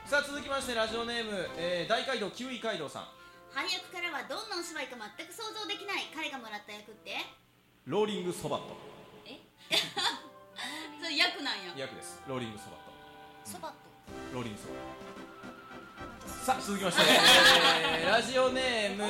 さあ続きましてラジオネーム、大街道キウイ街道さん。 配役からはどんなお芝居か全く想像できない。彼がもらった役ってローリングソバット。 それ役なんや。 役です。ローリングソバット。 そばとローリングソバット。さあ続きまして、ラジオネーム、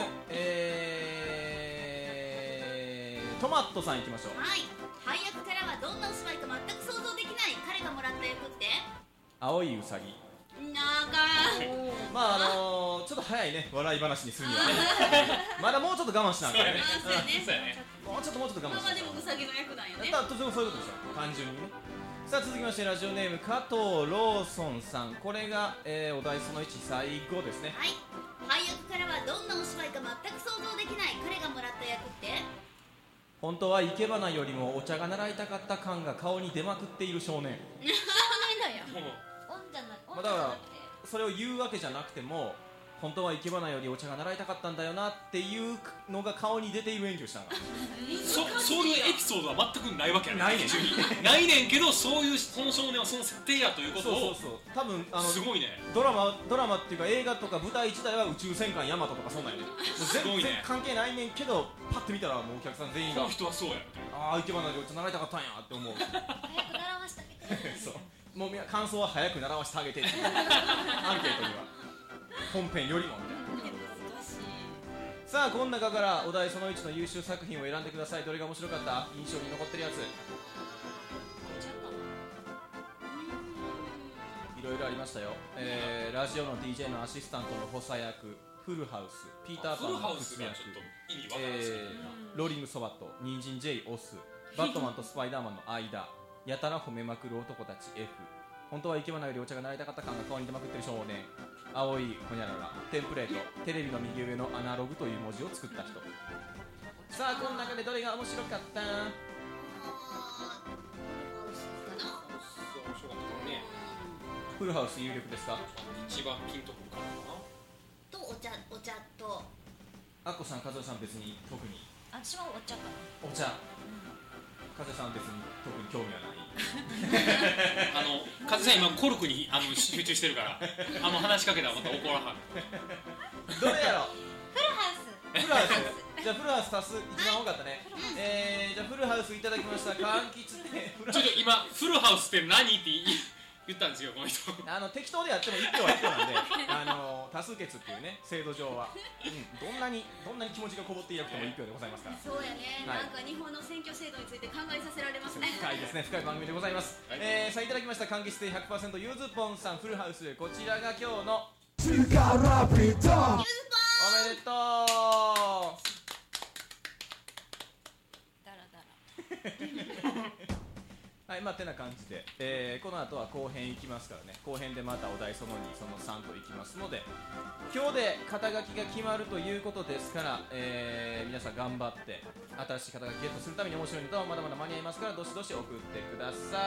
トマトさんいきましょう。 はい。配役からはどんなお芝居か全く想像できない。彼がもらった役って青いウサギ。 長まあちょっと早いね、笑い話にするにはねまだもうちょっと我慢しなあかんね。 そうやね。 もうちょっと我慢しなあかん。 まあでもウサギの役なんよね。 とてもそういうことですよ、単純にね。さあ続きましてラジオネーム加藤ローソンさん。これが、お題その1最後ですね。 はい。配役からはどんなお芝居か全く想像できない。彼がもらった役って本当は生け花よりもお茶が習いたかった感が顔に出まくっている少年。 少年だよ。 まあ、だからそれを言うわけじゃなくても、本当は生け花よりお茶が習いたかったんだよなっていうのが顔に出ている演技をしたのがそういうエピソードは全くないわけやね。 ないねんないねんけど、そういうその少年はその設定やということを。 そう多分すごいね。 ドラマっていうか映画とか舞台自体は宇宙戦艦ヤマトとかそんなんやね。 すごいね。 全然関係ないねんけど、パッと見たらもうお客さん全員がこの人はそうやみたいな。 ああ生け花よりお茶習いたかったんやって思う早く習わしてあげてそうもう感想は早く習わせてあげてっていうアンケートには本編よりもみたいな。さあこの中からお題その1の優秀作品を選んでください。どれが面白かった？印象に残ってるやつ。いろいろありましたよ。ラジオの DJ のアシスタントの補佐役、フルハウス、ピーターパンの靴役、ローリングソバット、ニンジン J オス、バットマンとスパイダーマンの間、やたら褒めまくる男たち F、本当は生け花よりお茶が習いたかった感が顔に出まくってる少年、青いホニャララ、テンプレート、テレビの右上のアナログという文字を作った人。さあこの中でどれが面白かった？フルハウス有力ですか？ 一番ピンとくるかなとお茶とアッコさん、和代さん別に特に。 私はお茶かな。 お茶、和代さん別に特に興味はない風さん今コルクに集中してるから話しかけたらまた怒らはるどれやろ？ フルハウスじゃあフルハウス足す一番多かったね。じゃあフルハウスいただきました。柑橘でちょっと今フルハウスって何って言ったんですよこの人適当でやっても1票は1票なんで多数決っていうね制度上は、どんなに気持ちがこぼっていなくても1票でございますから。 そうやね、なんか日本の選挙制度について考えさせられますね。 深いですね、深い番組でございます。さあいただきました柑橘性 100% ゆずぽんさん、フルハウス。こちらが今日のゆずぽんおめでとう。はい、まあてな感じで、この後は後編いきますからね。後編でまたお題その2その3といきますので、今日で肩書きが決まるということですから、皆さん頑張って新しい肩書きゲットするために面白いネタはまだまだ間に合いますから、どしどし送ってください。